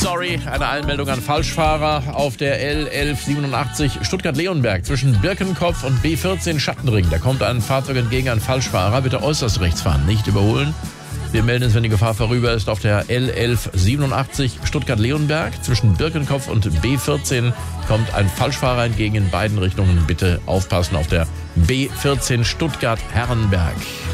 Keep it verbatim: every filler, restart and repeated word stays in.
sorry. Eine Einmeldung an Falschfahrer auf der L elf siebenundachtzig Stuttgart-Leonberg zwischen Birkenkopf und B vierzehn Schattenring. Da kommt ein Fahrzeug entgegen, ein Falschfahrer. Bitte äußerst rechts fahren, nicht überholen. Wir melden uns, wenn die Gefahr vorüber ist, auf der L elf siebenundachtzig Stuttgart-Leonberg. Zwischen Birkenkopf und B vierzehn kommt ein Falschfahrer entgegen in beiden Richtungen. Bitte aufpassen auf der B vierzehn Stuttgart-Herrenberg.